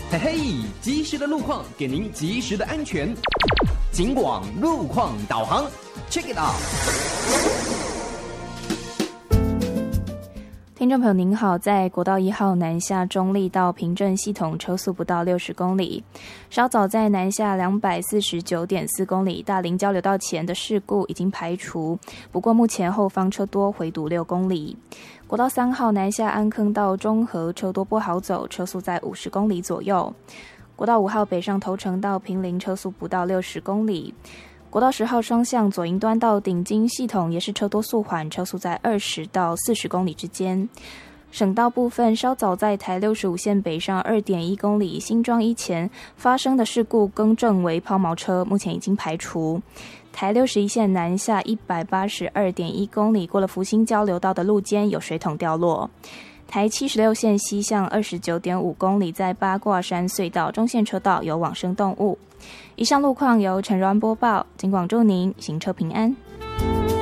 嘿嘿，及时的路况给您及时的安全。警广路况导航 ，Check it out。 听众朋友您好，在国道1号南下中立到平镇系统车速不到60公里，稍早在南下249.4公里大林交流道前的事故已经排除，不过目前后方车多，回堵6公里。国道3号南下安坑到中和车多不好走，车速在50公里左右。国道5号北上头城到坪林车速不到60公里。国道10号双向左营端到顶金系统也是车多速缓，车速在20到40公里之间。省道部分稍早在台65线北上 2.1 公里新庄一前发生的事故更正为抛锚车，目前已经排除。台61线南下 182.1 公里过了福兴交流道的路肩有水桶掉落。台76线西向 29.5 公里在八卦山隧道中线车道有往生动物。以上路况由陈如安播报，警广祝您行车平安。